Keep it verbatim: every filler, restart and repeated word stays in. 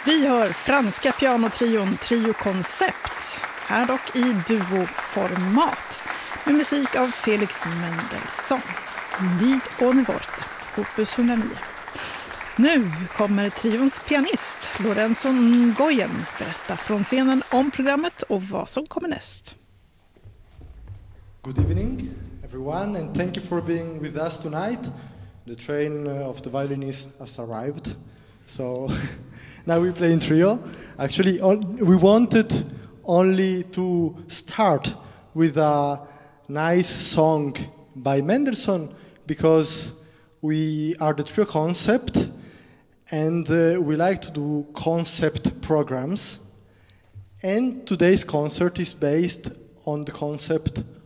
Vi hör franska pianotrion Trio Concept, här dock i duoformat, med musik av Felix Mendelssohn. Lied ohne Worte, opus hundranio. Nu kommer trions pianist Lorenzo Ngoyen berätta från scenen om programmet och vad som kommer näst. Good evening everyone, and thank you for being with us tonight. The train of the violinist has arrived, so now we play in trio. Actually, we wanted only to start with a nice song by Mendelssohn because we are the Trio Concept and uh, we like to do concept programs. And today's concert is based on the concept